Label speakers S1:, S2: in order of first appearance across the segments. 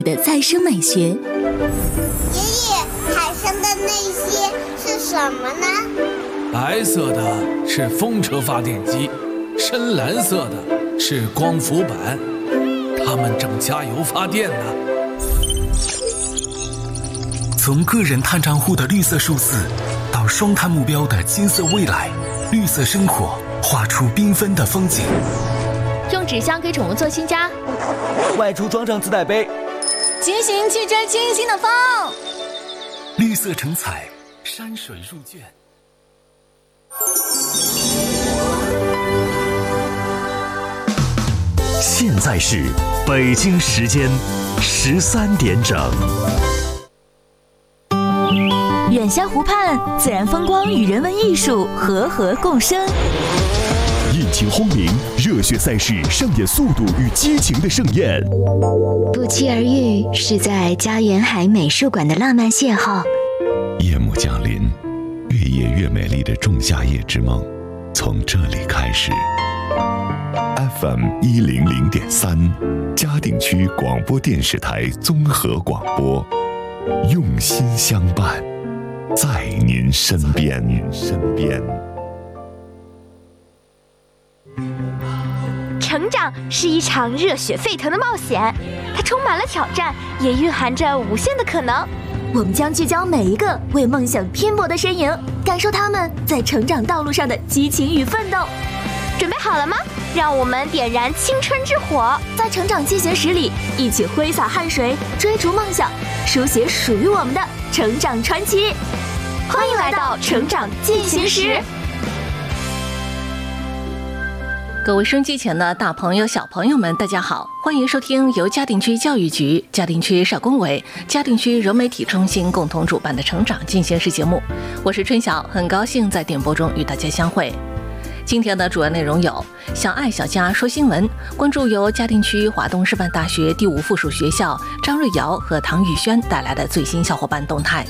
S1: 的再生美学。爷
S2: 爷，海上的那些是什么呢？
S3: 白色的是风车发电机，深蓝色的是光伏板，它们正加油发电呢。
S4: 从个人碳账户的绿色数字，到双碳目标的金色未来，绿色生活画出缤纷的风景。
S5: 用纸箱给宠物做新家，
S6: 外出装上自带杯，
S7: 骑行去追清新的风。
S4: 绿色成彩，山水入卷。
S8: 现在是北京时间13点整。
S1: 远乡湖畔，自然风光与人文艺术和合共生。
S8: 引擎轰鸣，热血赛事上演速度与激情的盛宴。
S9: 不期而遇是在家园海美术馆的浪漫邂逅。
S10: 夜幕降临，越夜越美丽的仲夏夜之梦从这里开始。FM 100.3，嘉定区广播电视台综合广播，用心相伴，在您身边。
S11: 成长是一场热血沸腾的冒险，它充满了挑战，也蕴含着无限的可能。
S1: 我们将聚焦每一个为梦想拼搏的身影，感受他们在成长道路上的激情与奋斗。
S11: 准备好了吗？让我们点燃青春之火，
S1: 在成长进行时里，一起挥洒汗水，追逐梦想，书写属于我们的成长传奇。
S11: 欢迎来到成长进行时。
S5: 各位收音机前的大朋友小朋友们，大家好，欢迎收听由嘉定区教育局、嘉定区社工委、嘉定区融媒体中心共同主办的成长进行时节目。我是春晓，很高兴在点播中与大家相会。今天的主要内容有：小爱小家说新闻，关注由嘉定区华东师范大学第5附属学校张瑞瑶和唐宇轩带来的最新小伙伴动态。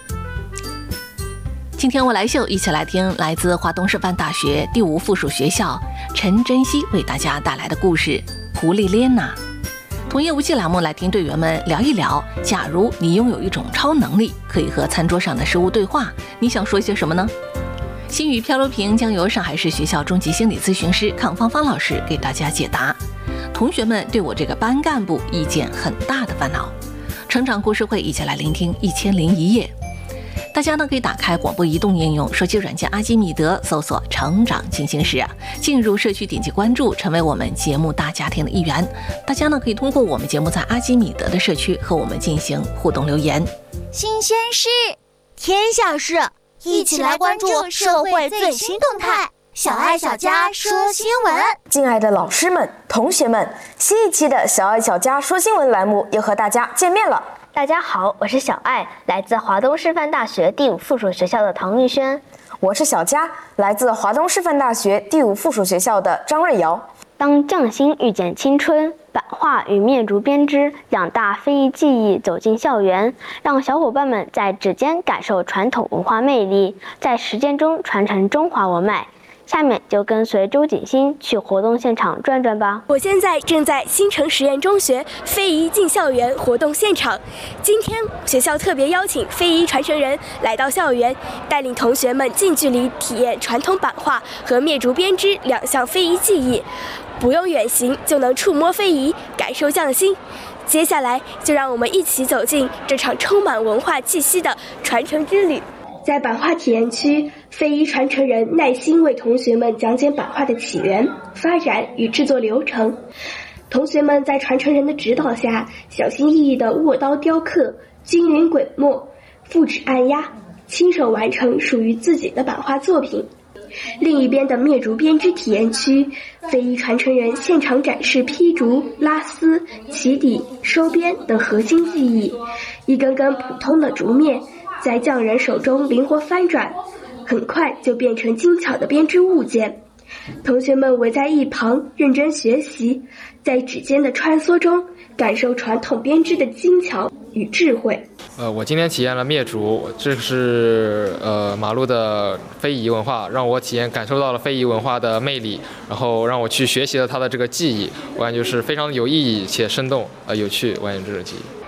S5: 今天我来秀一起来听来自华东师范大学第5附属学校陈珍惜为大家带来的故事《狐狸莲娜》。童言无忌栏目来听队员们聊一聊，假如你拥有一种超能力，可以和餐桌上的食物对话，你想说些什么呢？心语漂流瓶将由上海市学校中级心理咨询师康芳芳老师给大家解答。同学们对我这个班干部意见很大的烦恼。成长故事会一起来聆听1001夜。大家呢可以打开广播移动应用手机软件阿基米德，搜索成长进行时，进入社区点击关注，成为我们节目大家庭的一员。大家呢可以通过我们节目在阿基米德的社区和我们进行互动留言。
S2: 新鲜事，天下事，一起来关注社会最新动态。小爱小家说新闻。
S12: 敬爱的老师们、同学们，新一期的小爱小家说新闻栏目又和大家见面了。
S13: 大家好，我是小爱，来自华东师范大学第5附属学校的唐玉轩。
S12: 我是小佳，来自华东师范大学第5附属学校的张瑞瑶。
S13: 当匠心遇见青春，版画与灭竹编织养大非遗技艺走进校园，让小伙伴们在指尖感受传统文化魅力，在实践中传承中华文脉。下面就跟随周景欣去活动现场转转吧。
S14: 我现在正在新城实验中学非遗进校园活动现场。今天学校特别邀请非遗传承人来到校园，带领同学们近距离体验传统版画和灭竹编织2项非遗技艺，不用远行就能触摸非遗，感受匠心。接下来就让我们一起走进这场充满文化气息的传承之旅。在版画体验区，非遗传承人耐心为同学们讲解版画的起源、发展与制作流程。同学们在传承人的指导下，小心翼翼地握刀雕刻、均匀滚墨、复制按压，亲手完成属于自己的版画作品。另一边的灭竹编织体验区，非遗传承人现场展示劈竹、拉丝、起底、收边等核心技艺，一根根普通的竹篾在匠人手中灵活翻转，很快就变成精巧的编织物件。同学们围在一旁认真学习，在指尖的穿梭中感受传统编织的精巧与智慧。
S15: 我今天体验了灭竹，这是马路的非遗文化，让我感受到了非遗文化的魅力，然后让我去学习了它的这个技艺，我感觉是非常有意义且生动有趣，我感觉这个技艺。